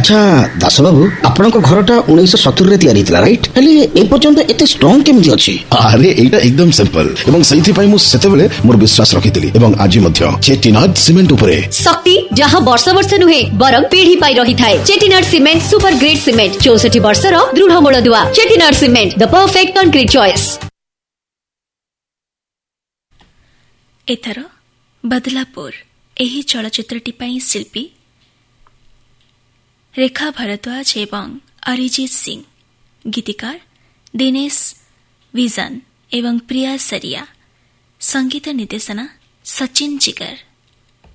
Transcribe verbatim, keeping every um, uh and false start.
अच्छा दास बाबू आपनक घरटा उन्नीस सत्तर रे तैयारी थिला राइट हेले ए पर्यंत एते स्ट्रांग केमति अछि? अरे एटा एकदम सिंपल एवं सही पई मु सेतेबेले मोर विश्वास रखितली एवं आज मध्य चेटिनाड सीमेंट उपरे शक्ति जहां वर्ष वर्ष नुहे बरं पीढ़ी पाई रही थाए। Chettinad cement super grade cement चौसठ वर्षर दृढ़ मूलदुआ। Chettinad cement the perfect concrete choice. एथर बदलापुर एही चलचित्रटी पई शिल्पी रेखा भारद्वाज एवं अरिजीत सिंह, गीतिकार दिनेश विजन एवं प्रिया सरिया, संगीत निर्देशना सचिन जिगर।